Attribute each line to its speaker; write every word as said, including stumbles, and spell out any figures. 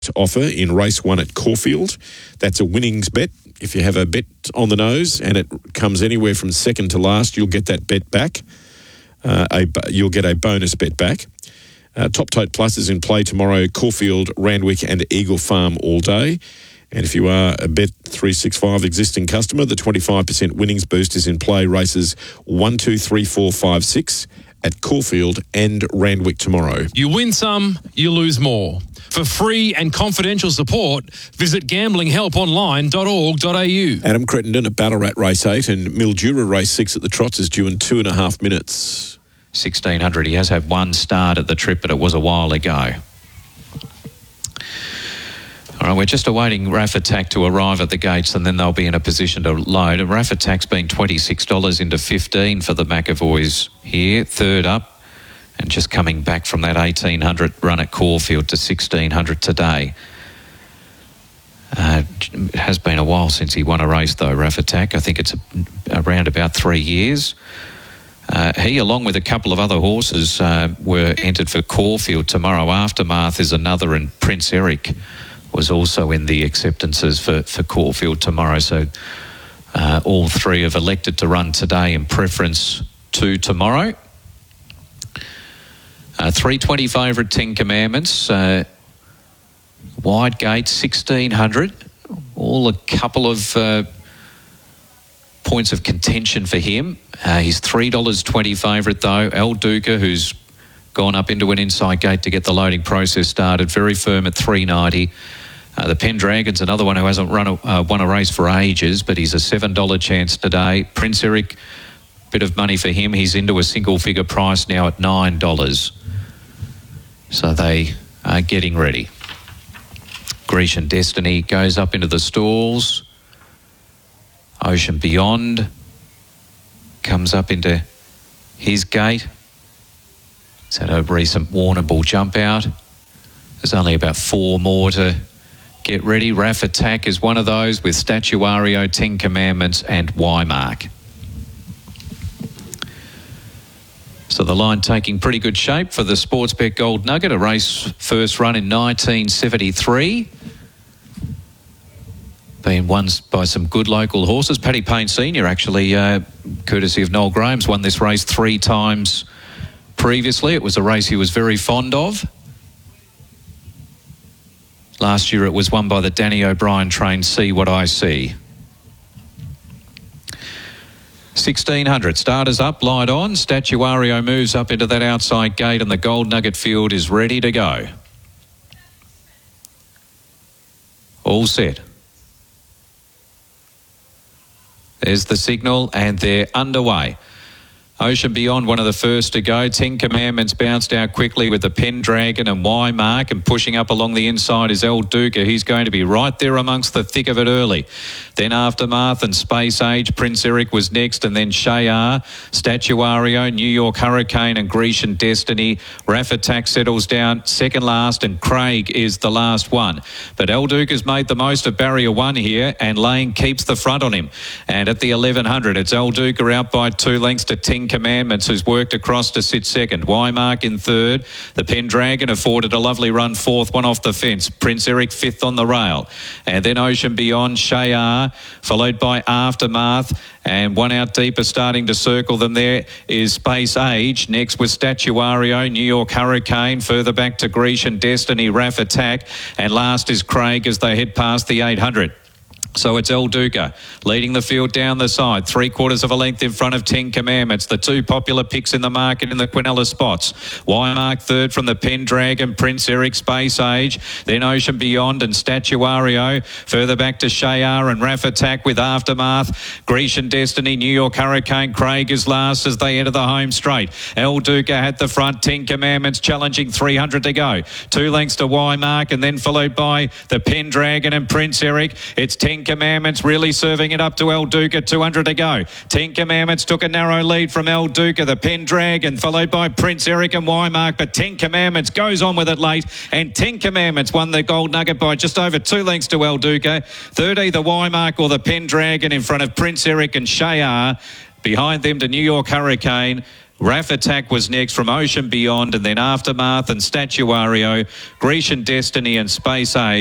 Speaker 1: offer in race one at Caulfield. That's a winnings bet. If you have a bet on the nose and it comes anywhere from second to last, you'll get that bet back. Uh, a, you'll get a bonus bet back. Uh, Top Tote Plus is in play tomorrow, Caulfield, Randwick and Eagle Farm all day. And if you are a Bet three sixty-five existing customer, the twenty-five percent winnings boost is in play races one, two, three, four, five, six at Caulfield and Randwick tomorrow.
Speaker 2: You win some, you lose more. For free and confidential support, visit gambling help online dot org dot a u.
Speaker 1: Adam Crittenden at Ballarat Race eight and Mildura Race six at the Trots is due in two and a half minutes.
Speaker 3: sixteen hundred. He has had one start at the trip, but it was a while ago. All right, we're just awaiting Raff Attack to arrive at the gates and then they'll be in a position to load. And Raff Attack's been twenty-six dollars into fifteen for the McAvoys here, third up, and just coming back from that eighteen hundred run at Caulfield to sixteen hundred today. Uh, it has been a while since he won a race though, Raff Attack. I think it's a, around about three years. Uh, he, along with a couple of other horses, uh, were entered for Caulfield tomorrow. Aftermath is another, and Prince Eric was also in the acceptances for, for Caulfield tomorrow. So uh, all three have elected to run today in preference to tomorrow. Uh, three twenty favourite Ten Commandments. Uh, wide gate, sixteen hundred. All a couple of uh, points of contention for him. Uh, he's three dollars twenty favourite though. El Duca, who's gone up into an inside gate to get the loading process started, very firm at three ninety. Uh, the Pendragon's another one who hasn't run a, uh, won a race for ages, but he's a seven dollar chance today. Prince Eric, bit of money for him. He's into a single figure price now at nine dollars. So they are getting ready. Grecian Destiny goes up into the stalls. Ocean Beyond comes up into his gate. He's had a recent Warrnambool jump out. There's only about four more to get ready. Raff Attack is one of those with Statuario, Ten Commandments and Y-Mark. So the line taking pretty good shape for the Sportsbet Gold Nugget, a race first run in nineteen seventy-three. Been won by some good local horses. Paddy Payne Senior actually, uh, courtesy of Noel Graham's, won this race three times previously. It was a race he was very fond of. Last year it was won by the Danny O'Brien train See What I See. sixteen hundred. Starters up, light on. Statuario moves up into that outside gate and the Gold Nugget field is ready to go. All set. There's the signal and they're underway. Ocean Beyond, one of the first to go. Ten Commandments bounced out quickly with the Pendragon and Y-Mark, and pushing up along the inside is El Duca. He's going to be right there amongst the thick of it early. Then Aftermath and Space Age. Prince Eric was next, and then Shayar, Statuario, New York Hurricane and Grecian Destiny. Raff Attack settles down second last, and Craig is the last one. But El Duca's made the most of barrier one here, and Lane keeps the front on him. And at the eleven hundred, it's El Duca out by two lengths to Ten Commandments, who's worked across to sit second. Y-Mark in third. The Pendragon afforded a lovely run fourth, one off the fence. Prince Eric fifth on the rail. And then Ocean Beyond, Shayar, followed by Aftermath. And one out deeper starting to circle them there is Space Age. Next was Statuario, New York Hurricane. Further back to Grecian Destiny, Raff Attack. And last is Craig as they head past the eight hundred. So it's El Duca leading the field down the side, three quarters of a length in front of Ten Commandments. The two popular picks in the market in the Quinella spots. Y-Mark third from the Pendragon, Prince Eric, Space Age, then Ocean Beyond and Statuario. Further back to Shayar and Raff Attack with Aftermath. Grecian Destiny, New York Hurricane. Craig is last as they enter the home straight. El Duca at the front, Ten Commandments challenging three hundred to go. Two lengths to Y-Mark and then followed by the Pendragon and Prince Eric. It's Ten Commandments really serving it up to El Duca, two hundred to go. Ten Commandments took a narrow lead from El Duca, the Pendragon, followed by Prince Eric and Y-Mark, but Ten Commandments goes on with it late, and Ten Commandments won the Gold Nugget by just over two lengths to El Duca. Third either Y-Mark or the Pendragon in front of Prince Eric and Shayar. Behind them to New York Hurricane. Raff Attack was next from Ocean Beyond, and then Aftermath and Statuario, Grecian Destiny and Space Age.